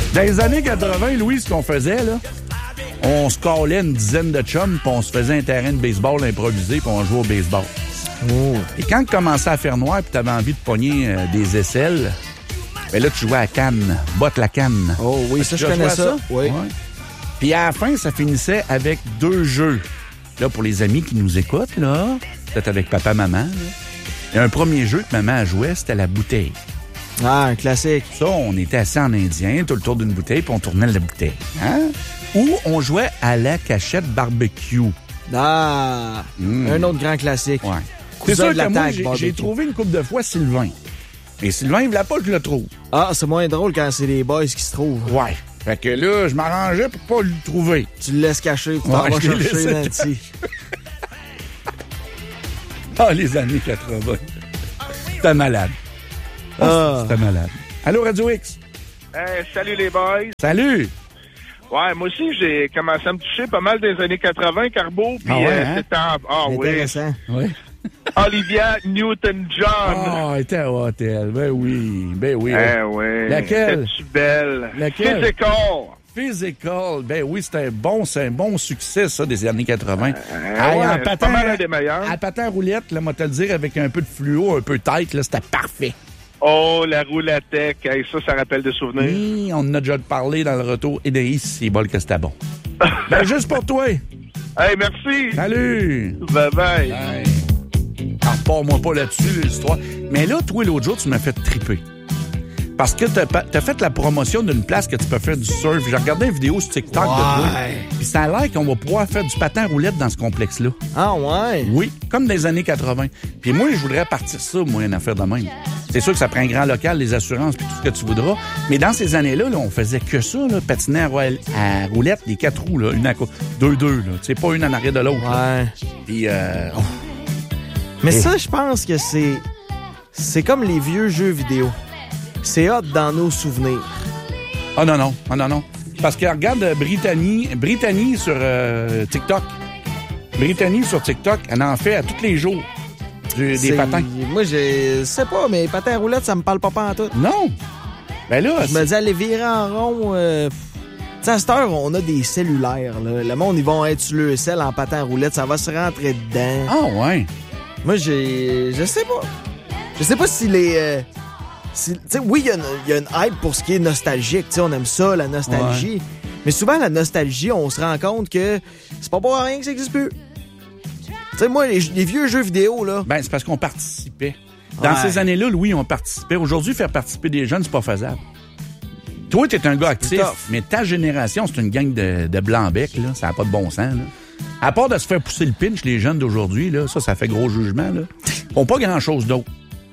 Dans les années 80, Louis, ce qu'on faisait, là, on se collait une dizaine de chums, puis on se faisait un terrain de baseball improvisé, puis on jouait au baseball. Oh. Et quand tu commençais à faire noir, puis tu avais envie de pogner des aisselles, ben là, tu jouais à canne. Botte la canne. Oh oui, ça, je connais ça. Oui. Ouais. Puis à la fin, ça finissait avec 2 jeux. Là, pour les amis qui nous écoutent, là, peut-être avec papa, maman, là, il y a un premier jeu que maman jouait, c'était la bouteille. Ah, un classique. Ça, on était assis en indien, tout le tour d'une bouteille, puis on tournait la bouteille. Hein? Ou on jouait à la cachette barbecue. Ah, un autre grand classique. Ouais. C'est sûr de la que moi, tag, j'ai trouvé une couple de fois Sylvain. Et Sylvain, il voulait pas que je le trouve. Ah, c'est moins drôle quand c'est les boys qui se trouvent. Ouais. Fait que là, je m'arrangeais pour pas le trouver. Tu le laisses cacher, tu t'en vas chercher, Nancy. Ah, les années 80. C'était malade. C'était malade. Allô, Radio X? Salut les boys. Salut! Ouais, moi aussi, j'ai commencé à me toucher pas mal des années 80, Carbo. Puis c'était intéressant. Oui. Olivia Newton-John. Ah, elle était au hôtel. Ben oui. Oui. Laquelle? C'était-tu belle? Laquelle? Physical. Ben oui, c'est un bon succès, ça, des années 80. C'est pas mal un des meilleurs. À patin roulette, là, moi, te le dire, avec un peu de fluo, un peu tight, là, c'était parfait. Oh, la roulatec. Hey, ça rappelle des souvenirs. Oui, on en a déjà parlé dans le retour. Et c'est bol que c'était bon. Ben, juste pour toi. Hey, merci. Salut. Bye-bye. Bye. Repars-moi pas là-dessus, l'histoire. Mais là, toi, l'autre jour, tu m'as fait triper. Parce que t'as fait la promotion d'une place que tu peux faire du surf. J'ai regardé une vidéo sur TikTok de toi. Puis ça a l'air qu'on va pouvoir faire du patin roulette dans ce complexe-là. Ah ouais? Oui, comme dans les années 80. Puis moi, je voudrais partir ça, moi, une affaire de même. C'est sûr que ça prend un grand local, les assurances, puis tout ce que tu voudras. Mais dans ces années-là, là, on faisait que ça, là, patiner à roulette, les 4 roues, là, une à côté. 2-2, là. Tu sais, pas une en arrière de l'autre. Ouais. Puis, Mais ça, je pense que c'est comme les vieux jeux vidéo. C'est hot dans nos souvenirs. Ah non. Parce que regarde Brittany sur TikTok. Brittany sur TikTok, elle en fait à tous les jours des patins. Moi, je sais pas, mais patins à roulettes, ça me parle pas en tout. Non. Ben là, je me dis, aller virer en rond. Tu sais, à cette heure, on a des cellulaires. Là. Le monde, ils vont être sur le sel en patin à roulettes. Ça va se rentrer dedans. Ah ouais. Moi, je sais pas. Je sais pas si les... oui, il y a une hype pour ce qui est nostalgique. T'sais, on aime ça, la nostalgie. Ouais. Mais souvent, la nostalgie, on se rend compte que c'est pas pour rien que ça existe plus. Tu sais, moi, les vieux jeux vidéo, là... Ben, c'est parce qu'on participait. Dans ces années-là, Louis, on participait. Aujourd'hui, faire participer des jeunes, c'est pas faisable. Toi, t'es un gars actif, mais ta génération, c'est une gang de blancs-becs, là. Ça n'a pas de bon sens, là. À part de se faire pousser le pinch, les jeunes d'aujourd'hui, là, ça fait gros jugement, là. Ils font pas grand-chose d'autre.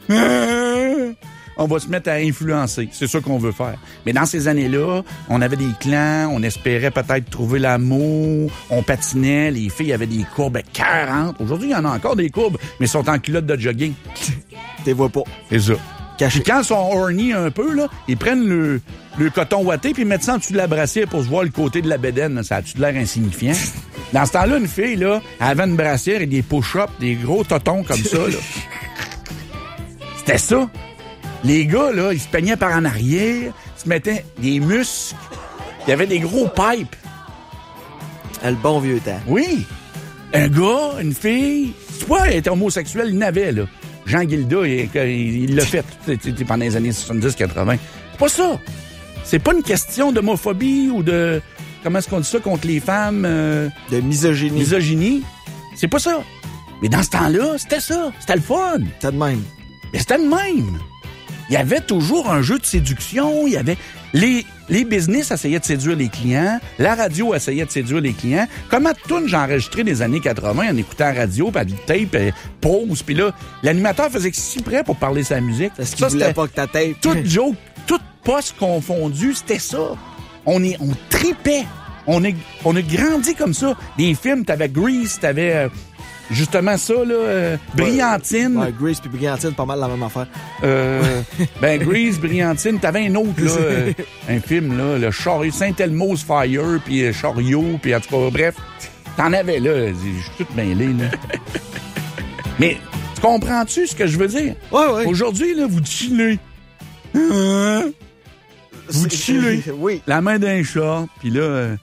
On va se mettre à influencer. C'est ça qu'on veut faire. Mais dans ces années-là, on avait des clans, on espérait peut-être trouver l'amour, on patinait, les filles avaient des courbes 40. Aujourd'hui, il y en a encore des courbes, mais ils sont en culotte de jogging. T'es vois pas. C'est ça. Caché. Puis quand ils sont horny un peu, là, ils prennent le coton ouaté puis ils mettent ça en dessous de la brassière pour se voir le côté de la bédaine. Ça a-tu de l'air insignifiant? Dans ce temps-là, une fille, là, elle avait une brassière et des push-ups, des gros totons comme ça, là. C'était ça. Les gars, là, ils se peignaient par en arrière, se mettaient des muscles, il y avait des gros pipes. Le bon vieux temps. Oui. Un gars, une fille, tu vois, elle était homosexuel, il n'avait, là. Jean Guilda, il l'a fait pendant les années 70-80. C'est pas ça. C'est pas une question d'homophobie ou de... Comment est-ce qu'on dit ça contre les femmes? De misogynie. Misogynie. C'est pas ça. Mais dans ce temps-là, c'était ça. C'était le fun. C'était de même. Mais c'était de même. Il y avait toujours un jeu de séduction. Il y avait... Les business essayaient de séduire les clients. La radio essayait de séduire les clients. Comment tout j'ai enregistré des années 80 en écoutant la radio, puis du tape, pause. Puis là, l'animateur faisait si près pour parler sa musique. Parce qu'il voulait pas que ta tape... Toute joke, toute poste confondue, c'était ça. On tripait. On a grandi comme ça. Des films, t'avais Grease, t'avais... justement ça, là, Brillantine. Ouais, Grease puis Brillantine, pas mal la même affaire. Ben, Grease, Brillantine, t'avais un autre, là, un film, là, le Chariot, Saint-Elmo's Fire, puis Chariot, puis en tout cas, bref, t'en avais, là, je suis tout mêlé, là. Mais, tu comprends-tu ce que je veux dire? Ouais. Aujourd'hui, là, vous chillez. vous chillez. Oui. La main d'un chat, puis là...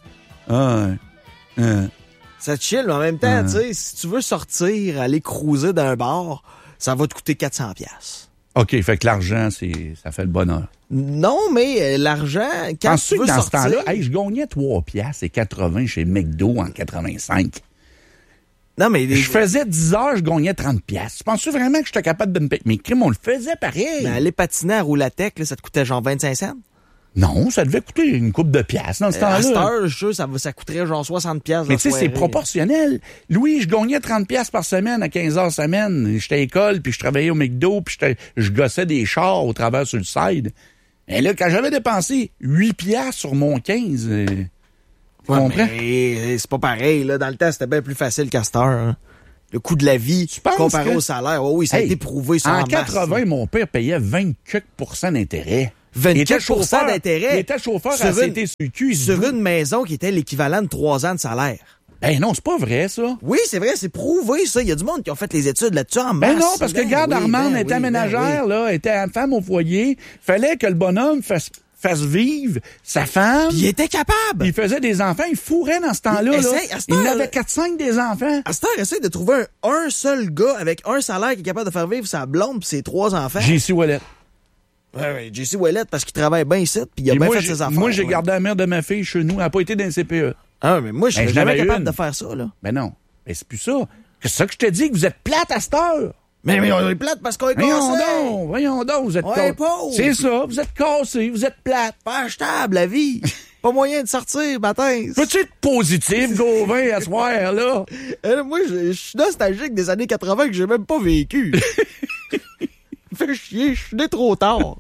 Ça te chill, mais en même temps, tu sais, si tu veux sortir, aller cruiser dans un bar, ça va te coûter 400$. OK, fait que l'argent, ça fait le bonheur. Non, mais l'argent, quand tu veux dans sortir... ce temps-là, je gagnais 3,80$ chez McDo en 85. Non, mais... Je faisais 10 heures, je gagnais 30$. Tu penses-tu vraiment que j'étais capable de me payer? Mais crime, on le faisait pareil. Mais aller patiner à Roulatec, là, ça te coûtait genre 25 cents? Non, ça devait coûter une couple de piastres dans ce temps-là. À cette heure, je suis sûr, ça coûterait genre 60$. Mais tu sais, c'est proportionnel. Louis, je gagnais 30$ par semaine à 15 heures semaine. J'étais à l'école, puis je travaillais au McDo, puis je gossais des chars au travers sur le side. Et là, quand j'avais dépensé 8$ sur mon 15, tu comprends? C'est pas pareil, là. Dans le temps, c'était bien plus facile qu'à cette heure. Hein. Le coût de la vie, comparé au salaire. Oh, oui, ça a été prouvé sur en 80, mon père payait 20% d'intérêt. 24% d'intérêt. Il était chauffeur à CTCQ. Sur une maison qui était l'équivalent de 3 ans de salaire. Ben non, c'est pas vrai, ça. Oui, c'est vrai, c'est prouvé, ça. Il y a du monde qui ont fait les études là-dessus en masse. Ben non, parce que regarde, Armande était ménagère, là, était femme au foyer. Fallait que le bonhomme fasse vivre sa femme. Puis il était capable. Il faisait des enfants, il fourrait dans ce temps-là. Il en avait 4-5 des enfants. À cette heure, essaye de trouver un seul gars avec un salaire qui est capable de faire vivre sa blonde pis ses 3 enfants. J.C. Ouellet. Ouais, J.C. Ouellet, parce qu'il travaille bien ici, puis il a bien fait ses affaires. Moi, j'ai gardé la mère de ma fille chez nous. Elle n'a pas été dans le CPE. Ah, mais moi, je serais jamais capable de faire ça, là. Ben non. Ben c'est plus ça. C'est ça que je te dis, que vous êtes plate à cette heure. Mais on est plate parce qu'on est cassé. Voyons donc, vous êtes pauvres. C'est ça, vous êtes cassés, vous êtes plate. Pas achetable, la vie. Pas moyen de sortir, matin. Peux-tu être positif, Gauvin, à ce soir, là? Moi, je suis nostalgique des années 80 que j'ai même pas vécu. Fait chier, je suis né trop tard.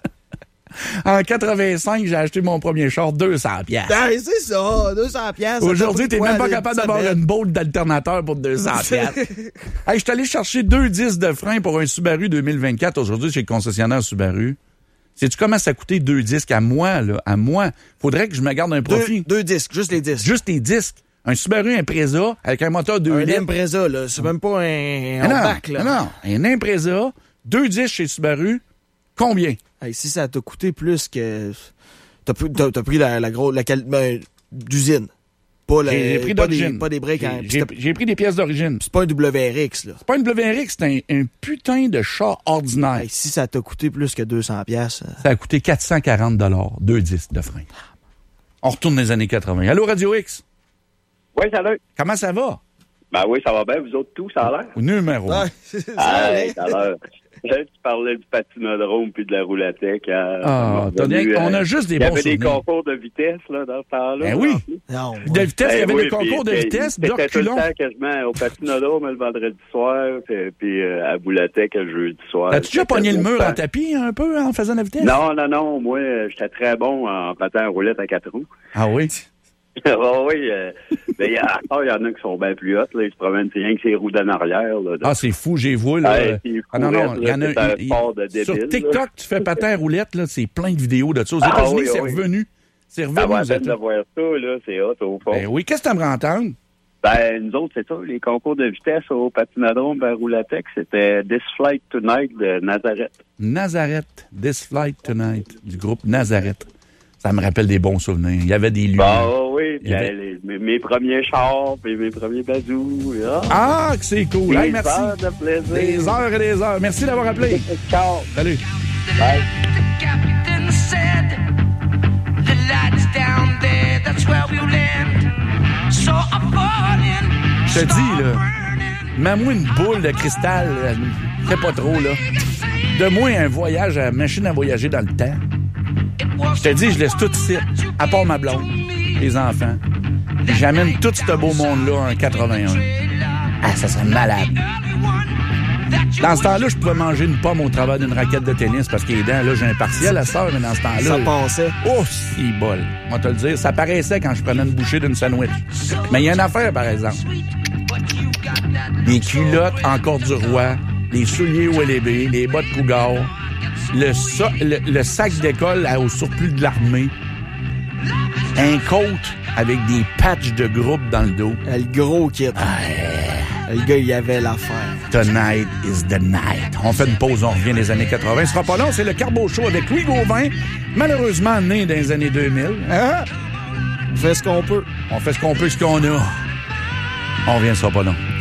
En 85, j'ai acheté mon premier char 200$. Ben, c'est ça, 200$. Aujourd'hui, t'es même pas capable d'avoir une boule d'alternateur pour 200$. Hey, je suis allé chercher 2 disques de frein pour un Subaru 2024 aujourd'hui chez le concessionnaire Subaru. Sais-tu comment ça coûtait 2 disques à moi, là? À moi. Faudrait que je me garde un profit. 2 disques, juste les disques. Juste les disques. Un Subaru Impreza avec un moteur 2 litres. Un Impreza, là. C'est même pas un bac, là. Non, un Impreza, 2 disques chez Subaru. Combien? Hey, si ça t'a coûté plus que... T'as pris la grosse... d'usine. Pas des breaks. J'ai pris des pièces d'origine. C'est pas un WRX, là. C'est pas un WRX, c'est un putain de char ordinaire. Hey, si ça t'a coûté plus que 200$... Ça a coûté 440$, 2 disques de frein. On retourne dans les années 80. Allô, Radio X? Oui, salut. Comment ça va? Ben oui, ça va bien. Vous autres, tout, ça a l'air? Numéro 1. Ça a l'air. Tu parlais du patinodrome puis de la Roulatec. On a juste des bons souvenirs. Il y avait des concours de vitesse là, dans ce temps-là. Ben oui. De vitesse, il y avait des concours de vitesse. C'était tout le temps quasiment au patinodrome le vendredi soir, puis à Roulatec le jeudi soir. As-tu déjà pogné le mur en tapis un peu en faisant de la vitesse? Non. Moi, j'étais très bon en patin à roulette à 4 roues. Ah oui? Oui, il y en a qui sont bien plus hautes, là. Ils se promènent rien que ces roues d'en arrière. Là, Ah, c'est fou, j'ai vu, là. Non, il y en a sur TikTok, tu fais patin à roulette, là, c'est plein de vidéos de ça. Aux États-Unis, c'est revenu. C'est revenu. De voir ça, là, c'est hot, au fond. Ben oui, qu'est-ce que tu aimerais entendre? Ben, nous autres, c'est ça, les concours de vitesse au patinodrome à Roulatec, c'était This Flight Tonight de Nazareth. Nazareth, This Flight Tonight, du groupe Nazareth. Ça me rappelle des bons souvenirs. Il y avait des lieux. Oui, mes premiers chars, puis mes premiers bazous. Ah, que c'est cool. Hey, merci. Heures de plaisir. Des heures et des heures. Merci d'avoir appelé. Ciao. Salut. Bye. Je te dis, là, mets-moi une boule de cristal. Fais pas trop, là. Donne-moi un voyage, une machine à voyager dans le temps. Je te dis, je laisse tout ici, à part ma blonde, les enfants. J'amène tout ce beau monde-là en 81. Ah, ça serait malade. Dans ce temps-là, je pouvais manger une pomme au travers d'une raquette de tennis parce qu'il est dedans. Là, j'ai un partiel à cette heure, mais dans ce temps-là... Ça passait. Oh, si bol. Moi, te le dire, ça paraissait quand je prenais une bouchée d'une sandwich. Mais il y a une affaire, par exemple. Les culottes encore du roi, les souliers OLB, les bottes Cougar, le sac d'école au surplus de l'armée, un coat avec des patchs de groupe dans le dos. Le gros kit. Le gars, il y avait l'affaire. Tonight is the night. On fait une pause, on revient des années 80. Ce sera pas long, c'est le Carbo Show avec Louis Gauvin, malheureusement né dans les années 2000. Hein? On fait ce qu'on peut. On fait ce qu'on peut, ce qu'on a. On revient, ce sera pas long.